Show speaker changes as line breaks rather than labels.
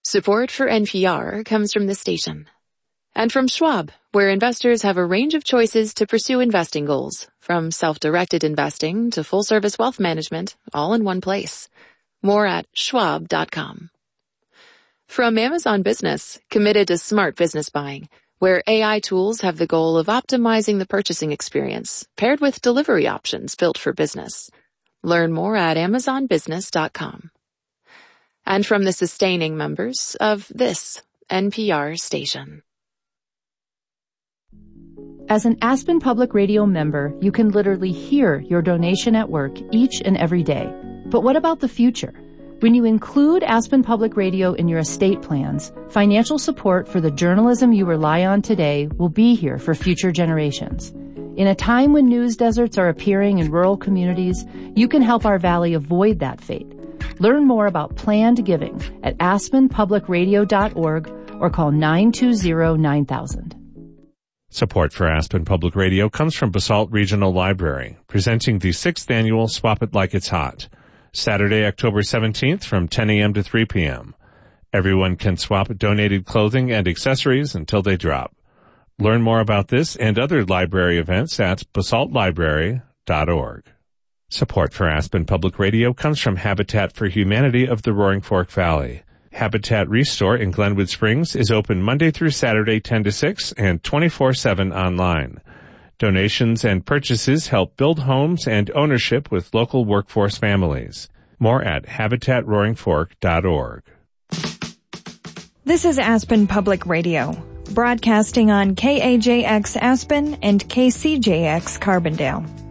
Support for NPR comes from this station. And from Schwab, where investors have a range of choices to pursue investing goals, from self-directed investing to full-service wealth management, all in one place. More at schwab.com. From Amazon Business, committed to smart business buying, where AI tools have the goal of optimizing the purchasing experience, paired with delivery options built for business. Learn more at amazonbusiness.com. And from the sustaining members of this NPR station.
As an Aspen Public Radio member, you can literally hear your donation at work each and every day. But what about the future? When you include Aspen Public Radio in your estate plans, financial support for the journalism you rely on today will be here for future generations. In a time when news deserts are appearing in rural communities, you can help our valley avoid that fate. Learn more about planned giving at aspenpublicradio.org or call 920-9000.
Support for Aspen Public Radio comes from Basalt Regional Library, presenting the 6th annual Swap It Like It's Hot, Saturday, October 17th from 10 a.m. to 3 p.m. Everyone can swap donated clothing and accessories until they drop. Learn more about this and other library events at basaltlibrary.org. Support for Aspen Public Radio comes from Habitat for Humanity of the Roaring Fork Valley. Habitat Restore in Glenwood Springs is open Monday through Saturday 10 to 6 and 24/7 online. Donations and purchases help build homes and ownership with local workforce families. More at habitatroaringfork.org.
This is Aspen Public Radio, broadcasting on KAJX Aspen and KCJX Carbondale.